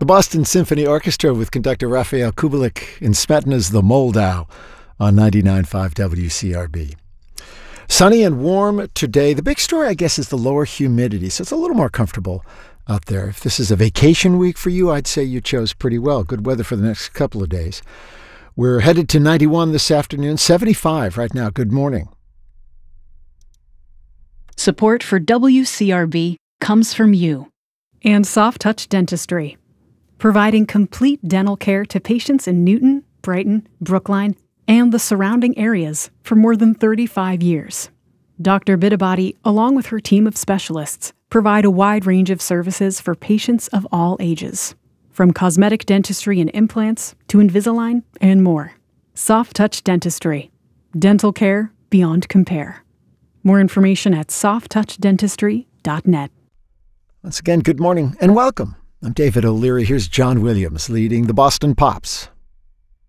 The Boston Symphony Orchestra with conductor Raphael Kubelik in Smetana's The Moldau on 99.5 WCRB. Sunny and warm today. The big story, I guess, is the lower humidity, so it's a little more comfortable out there. If this is a vacation week for you, I'd say you chose pretty well. Good weather for the next couple of days. We're headed to 91 this afternoon, 75 right now. Good morning. Support for WCRB comes from you and Soft Touch Dentistry, providing complete dental care to patients in Newton, Brighton, Brookline, and the surrounding areas for more than 35 years. Dr. Bitabati, along with her team of specialists, provide a wide range of services for patients of all ages, from cosmetic dentistry and implants to Invisalign and more. Soft Touch Dentistry, dental care beyond compare. More information at softtouchdentistry.net. Once again, good morning and welcome. I'm David O'Leary. Here's John Williams leading the Boston Pops.